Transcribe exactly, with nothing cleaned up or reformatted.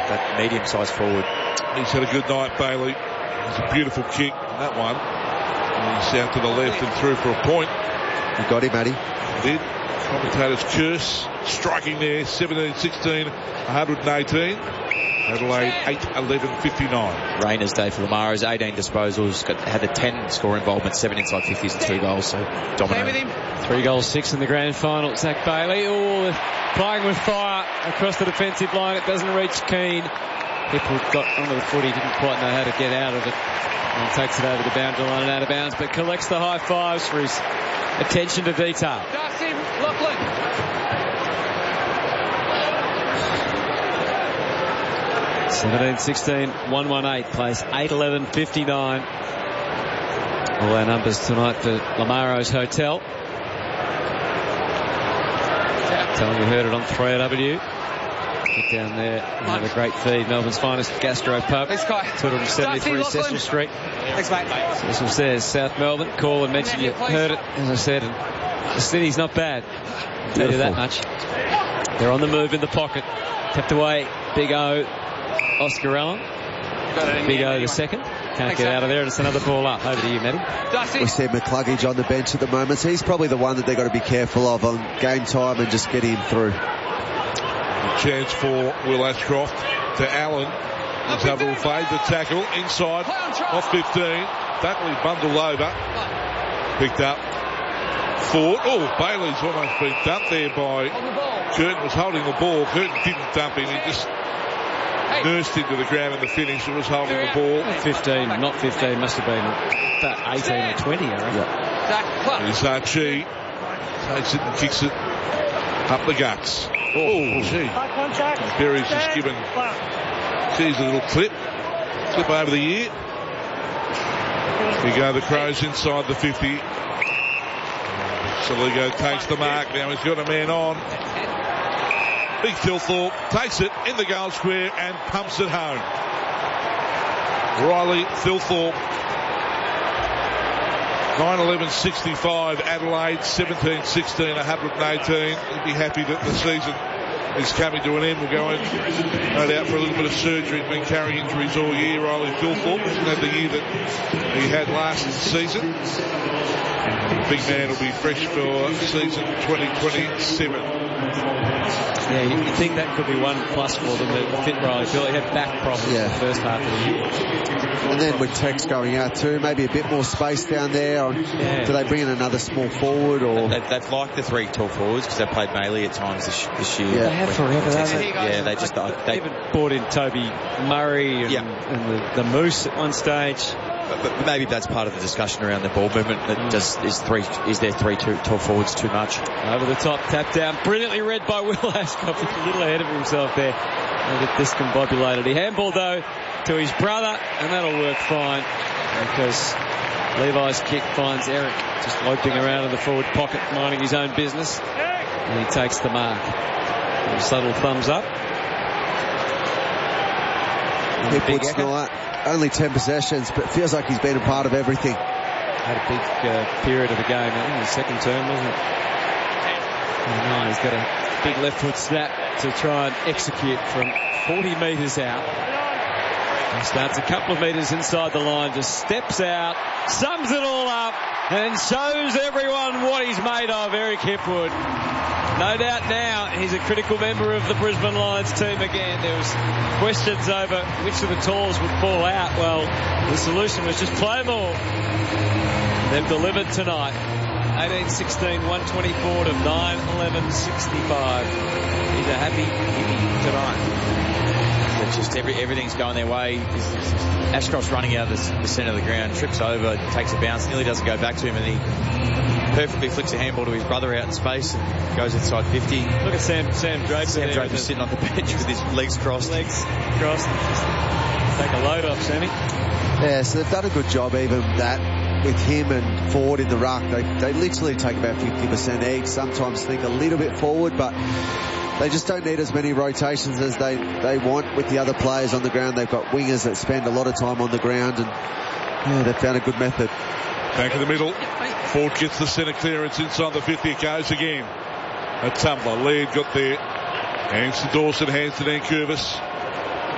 that medium-sized forward. He's had a good night, Bailey. It's a beautiful kick, that one. And he's out to the left and through for a point. You got him, Matty. Did. Commentator's curse. Striking there, seventeen sixteen, one hundred eighteen. Adelaide, eight eleven fifty-nine. Rainer's day for Lamaro's, eighteen disposals, got, had the ten score involvement, seven inside fifties and two goals, so dominant. Three goals, six in the grand final. Zach Bailey, oh, playing with fire across the defensive line. It doesn't reach Keane. Hipwood got onto the foot. He didn't quite know how to get out of it. And takes it over the boundary line and out of bounds, but collects the high fives for his attention to detail. Darcy Loughlin. seventeen sixteen, one eighteen, plays eight eleven fifty-nine. All our numbers tonight for Lamaro's Hotel. Tell them you heard it on three A W. Get down there, have a great feed. Melbourne's finest gastro pub. Thanks, Kai. two seventy-three Cecil Street. Thanks, mate. Cecil says South Melbourne. Call and mention you heard it, as I said. And the city's not bad. I'll tell you that much. They're on the move in the pocket. Kept away. Big O. Oscar Allen. Big O the second. Can't get out of there. And it's another ball up. Over to you, Matty. We see McCluggage on the bench at the moment, so he's probably the one that they've got to be careful of on game time and just get him through. A chance for Will Ashcroft to Allen. He's able to fade the tackle inside off fifteen. Buckley bundled over. Picked up. Ford. Oh, Bailey's almost been dumped there by Curtin. Was holding the ball. Curtin didn't dump him. He just nursed into the ground in the finish and was holding the ball. fifteen, not fifteen, must have been about eighteen or twenty, I reckon. Yeah. Here's Archie. Takes it and kicks it up the guts. Oh, gee. Berry's just given She's a little clip. Clip over the ear. Here go the Crows inside the fifty. Saligo takes the mark. Now he's got a man on. Big Thilthorpe takes it in the goal square and pumps it home. Riley Thilthorpe. nine eleven sixty-five. Adelaide seventeen sixteen, one hundred eighteen. He'd be happy that the season is coming to an end. We'll go in, no doubt, for a little bit of surgery. He's been carrying injuries all year. Riley Thilthorpe hasn't had the year that he had last season. The big man will be fresh for season twenty twenty-seven. Yeah, you, you think that could be one plus for them, that fit Riley Phil. He had back problems yeah. in the first half of the year. And then with Tex going out too, maybe a bit more space down there. Or yeah. Do they bring in another small forward? Or they, they've liked the three tall forwards because they've played Bailey at times this, this year. Yeah. They have forever, haven't they? Yeah, they just they, they even brought in Toby Murray and, yeah. and the, the Moose at one stage. But, but maybe that's part of the discussion around the ball movement. That mm. does is three is there three two, tall forwards too much? Over the top, tap down, brilliantly read by Will Ashcroft. He's a little ahead of himself there. A bit discombobulated. He handballed though to his brother, and that'll work fine because Levi's kick finds Eric just loping around in the forward pocket, minding his own business, and he takes the mark. A subtle thumbs up. Hipwood's night. Only ten possessions, but feels like he's been a part of everything. Had a big uh, period of the game, I think his second term, wasn't it? Oh no, he's got a big left foot snap to try and execute from forty metres out. He starts a couple of metres inside the line, just steps out, sums it all up, and shows everyone what he's made of, Eric Hipwood. No doubt now he's a critical member of the Brisbane Lions team again. There was questions over which of the talls would fall out. Well, the solution was just play more. They've delivered tonight. eighteen sixteen, one twenty-four to nine eleven sixty-five. He's a happy hippie tonight. It's just every, everything's going their way. Ashcroft's running out of the, the centre of the ground, trips over, takes a bounce, nearly doesn't go back to him, and he perfectly flicks a handball to his brother out in space and goes inside fifty. Look at Sam Sam Draper. Sam Draper sitting on the bench with his legs crossed. Legs crossed. Take a load off, Sammy. Yeah, so they've done a good job even that with him and Ford in the ruck. They, they literally take about fifty percent each. Sometimes think a little bit forward, but they just don't need as many rotations as they, they want with the other players on the ground. They've got wingers that spend a lot of time on the ground, and yeah, they've found a good method. Back in the middle. Ford gets the centre clearance inside the fifty. It goes again. A tumbler. Laird got there. Hands to Dawson, hands to Dan Curvis.